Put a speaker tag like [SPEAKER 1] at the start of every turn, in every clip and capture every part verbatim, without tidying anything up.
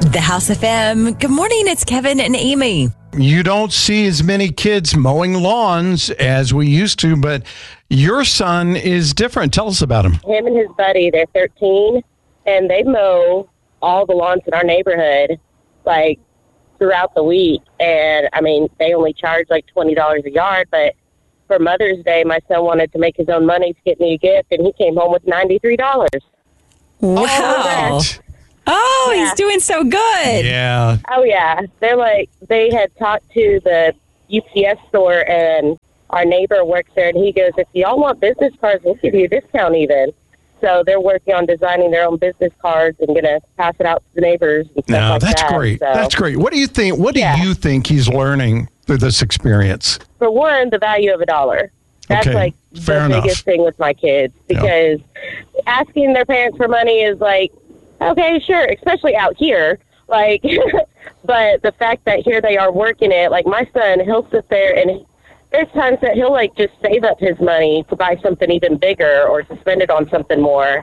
[SPEAKER 1] The House F M. Good morning. It's Kevin and Amy.
[SPEAKER 2] You don't see as many kids mowing lawns as we used to, but your son is different. Tell us about him.
[SPEAKER 3] Him and his buddy, they're thirteen, and they mow all the lawns in our neighborhood, like, throughout the week. And, I mean, they only charge, like, twenty dollars a yard, but for Mother's Day, my son wanted to make his own money to get me a gift, and he came home with ninety-three dollars.
[SPEAKER 1] Wow.
[SPEAKER 2] What?
[SPEAKER 1] Oh,
[SPEAKER 3] Yeah.
[SPEAKER 1] he's doing so good.
[SPEAKER 2] Yeah.
[SPEAKER 3] Oh, yeah. They're like, they had talked to the U P S store, and our neighbor works there, and he goes, if y'all want business cards, we'll give you a discount even. So they're working on designing their own business cards and going to pass it out to the neighbors and stuff
[SPEAKER 2] No,
[SPEAKER 3] like
[SPEAKER 2] that's
[SPEAKER 3] that.
[SPEAKER 2] great.
[SPEAKER 3] So,
[SPEAKER 2] That's great. What do you think? What do
[SPEAKER 3] Yeah.
[SPEAKER 2] you think he's learning through this experience?
[SPEAKER 3] for one, the value of a dollar. That's
[SPEAKER 2] Okay,
[SPEAKER 3] like
[SPEAKER 2] fair
[SPEAKER 3] the
[SPEAKER 2] enough.
[SPEAKER 3] biggest thing with my kids, because asking their parents for money is like, okay, sure, especially out here. Like, but the fact that here they are working it, like my son, he'll sit there and there's times that he'll like just save up his money to buy something even bigger or to spend it on something more,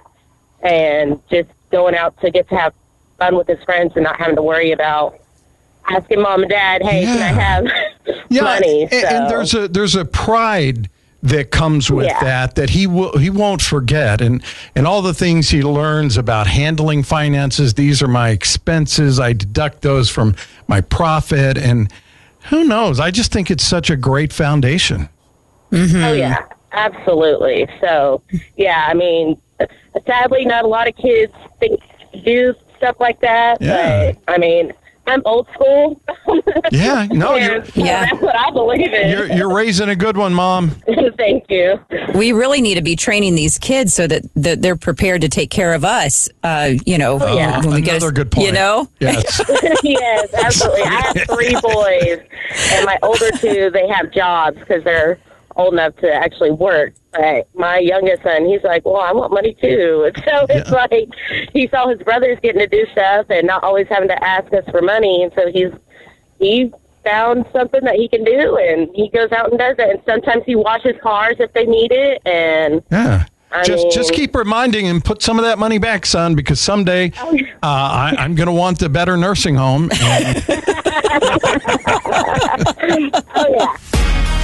[SPEAKER 3] and just going out to get to have fun with his friends and not having to worry about asking mom and dad, hey,
[SPEAKER 2] Yeah.
[SPEAKER 3] can I have
[SPEAKER 2] Yeah,
[SPEAKER 3] money?
[SPEAKER 2] and, and
[SPEAKER 3] So-
[SPEAKER 2] there's a there's a pride that comes with
[SPEAKER 3] Yeah.
[SPEAKER 2] that that he will he won't forget, and and all the things he learns about handling finances. These are my expenses. I deduct those from my profit, and who knows? I just think it's such a great foundation.
[SPEAKER 3] Oh, yeah, absolutely. So, yeah, I mean, sadly, not a lot of kids think do stuff like that.
[SPEAKER 2] Yeah.
[SPEAKER 3] But, I mean, I'm old school.
[SPEAKER 2] Yeah, no, you're
[SPEAKER 3] And so
[SPEAKER 1] Yeah.
[SPEAKER 3] that's what I believe in.
[SPEAKER 2] you're, you're raising a good one, Mom.
[SPEAKER 3] Thank you.
[SPEAKER 1] We really need to be training these kids so that, that they're prepared to take care of us, uh, you know,
[SPEAKER 3] Oh, yeah.
[SPEAKER 1] when we get
[SPEAKER 2] Another
[SPEAKER 1] us-
[SPEAKER 2] good point.
[SPEAKER 1] You know?
[SPEAKER 2] Yes.
[SPEAKER 3] Yes, absolutely. I have three boys, and my older two, they have jobs because they're old enough to actually work. But my youngest son, he's like, well, I want money too. And so it's
[SPEAKER 2] Yeah.
[SPEAKER 3] like he saw his brothers getting to do stuff and not always having to ask us for money. And so he's he found something that he can do, and he goes out and does it. And sometimes he washes cars if they need it. And
[SPEAKER 2] Yeah.
[SPEAKER 3] I
[SPEAKER 2] Just,
[SPEAKER 3] mean-
[SPEAKER 2] just keep reminding him, put some of that money back, son, because someday
[SPEAKER 3] Oh, yeah.
[SPEAKER 2] uh, I, I'm going to want the better nursing home. And
[SPEAKER 3] oh, yeah.